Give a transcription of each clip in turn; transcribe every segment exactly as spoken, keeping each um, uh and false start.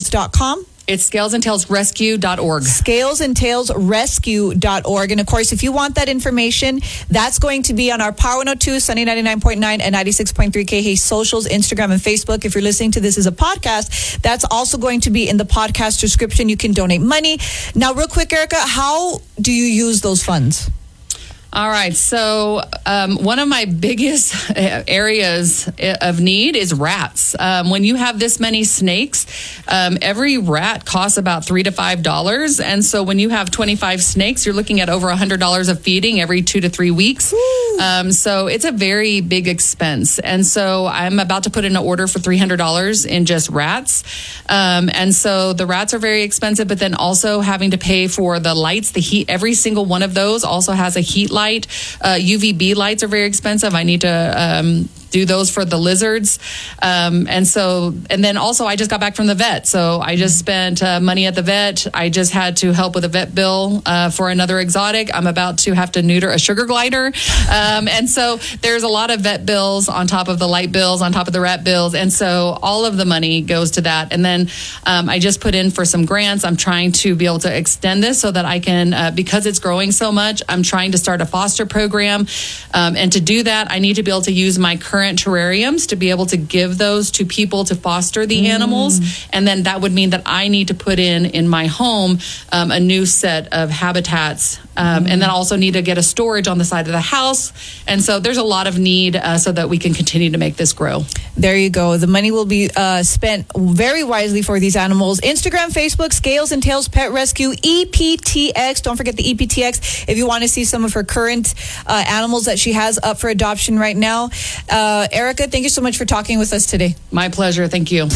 tails dot com. It's scales and tails rescue dot org. scales and tails rescue dot org. And of course, if you want that information, that's going to be on our Power one oh two, Sunny ninety-nine point nine, and ninety-six point three K H socials, Instagram and Facebook. If you're listening to this as a podcast, that's also going to be in the podcast description. You can donate money. Now, real quick, Erica, how do you use those funds? All right. So um, one of my biggest areas of need is rats. Um, when you have this many snakes, um, every rat costs about three to five dollars, and so when you have twenty-five snakes, you're looking at over a hundred dollars of feeding every two to three weeks. Um, so it's a very big expense, and so I'm about to put in an order for three hundred dollars in just rats, um, and so the rats are very expensive. But then also having to pay for the lights, the heat. Every single one of those also has a heat light. Light. Uh, U V B lights are very expensive. I need to um, do those for the lizards. Um, and so, and then also I just got back from the vet. So I just spent uh, money at the vet. I just had to help with a vet bill uh, for another exotic. I'm about to have to neuter a sugar glider. Um, and so there's a lot of vet bills on top of the light bills, on top of the rat bills. And so all of the money goes to that. And then um, I just put in for some grants. I'm trying to be able to extend this so that I can, uh, because it's growing so much, I'm trying to start a foster program. Um, and to do that, I need to be able to use my current terrariums to be able to give those to people to foster the mm. animals. And then that would mean that I need to put in in my home um, a new set of habitats. Um, mm. And then also need to get a storage on the side of the house. And so there's a lot of need uh, so that we can continue to make this grow. There you go. The money will be uh, spent very wisely for these animals. Instagram, Facebook, Scales and Tails Pet Rescue, E P T X. Don't forget the E P T X if you want to see some of her current uh, animals that she has up for adoption right now. Uh, Erica, thank you so much for talking with us today. My pleasure. Thank you.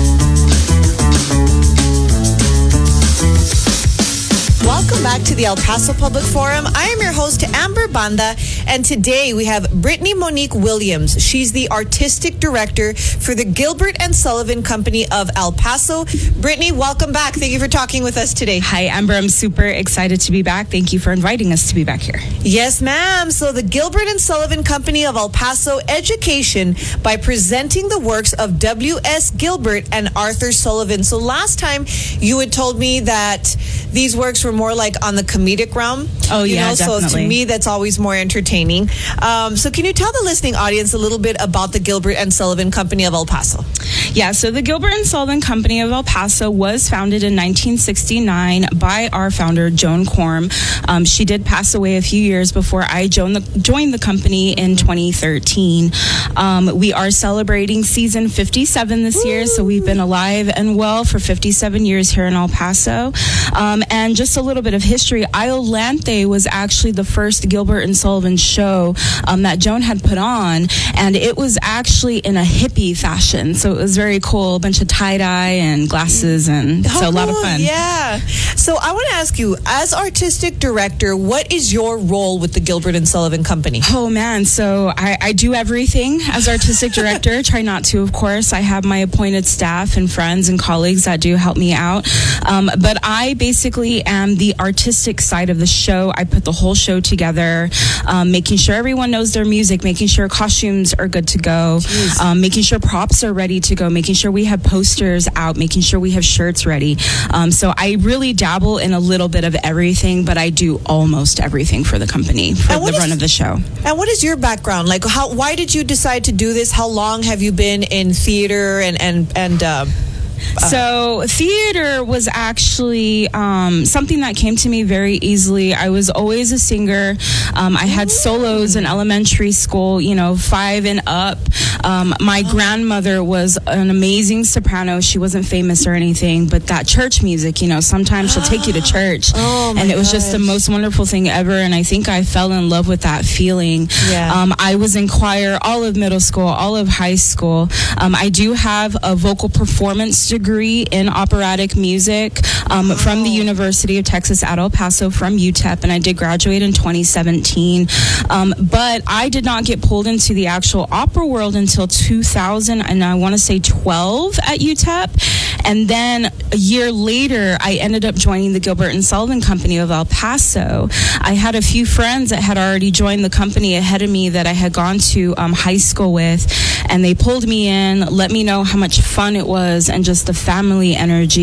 Welcome back to the El Paso Public Forum. I am your host, Amber Banda, and today we have Brittany Monique Williams. She's the artistic director for the Gilbert and Sullivan Company of El Paso. Brittany, welcome back. Thank you for talking with us today. Hi, Amber. I'm super excited to be back. Thank you for inviting us to be back here. Yes, ma'am. So the Gilbert and Sullivan Company of El Paso Education by presenting the works of W S Gilbert and Arthur Sullivan. So last time you had told me that these works were more like on the comedic realm. Oh, you yeah, know? definitely. So to me, that's always more entertaining. Um, so can you tell the listening audience a little bit about the Gilbert and Sullivan Company of El Paso? Yeah, so the Gilbert and Sullivan Company of El Paso was founded in nineteen sixty-nine by our founder, Joan Korm. Um, she did pass away a few years before I joined the, joined the company in twenty thirteen. Um, we are celebrating season fifty-seven this Woo! year, so we've been alive and well for fifty-seven years here in El Paso. Um, and just a little bit of history, Iolanthe was actually the first Gilbert and Sullivan show um, that Joan had put on, and it was actually in a hippie fashion, so it was very cool, a bunch of tie-dye and glasses, and oh, so a lot of cool. fun. Yeah. So I want to ask you, as artistic director, what is your role with the Gilbert and Sullivan Company? Oh, man. So I, I do everything as artistic director. Try not to, of course. I have my appointed staff and friends and colleagues that do help me out. Um, but I basically am the artistic side of the show. I put the whole show together, um, making sure everyone knows their music, making sure costumes are good to go, um, making sure props are ready to go, making sure we have posters out, making sure we have shirts ready. Um, so I really dabble in a little bit of everything, but I do almost everything for the company, for the is, run of the show. And what is your background? Like, how? Why did you decide to do this? How long have you been in theater and and and? Uh, So theater was actually um, something that came to me very easily. I was always a singer. Um, I had solos in elementary school, you know, five and up. Um, my grandmother was an amazing soprano. She wasn't famous or anything, but that church music, you know, sometimes she'll take you to church. Oh, and it was gosh. just the most wonderful thing ever. And I think I fell in love with that feeling. Yeah. Um, I was in choir all of middle school, all of high school. Um, I do have a vocal performance degree in operatic music um, wow. from the University of Texas at El Paso, from U T E P, and I did graduate in twenty seventeen. Um, but I did not get pulled into the actual opera world until two thousand, and I want to say twelve at U T E P. And then a year later, I ended up joining the Gilbert and Sullivan Company of El Paso. I had a few friends that had already joined the company ahead of me that I had gone to um, high school with, and they pulled me in, let me know how much fun it was, and just the family energy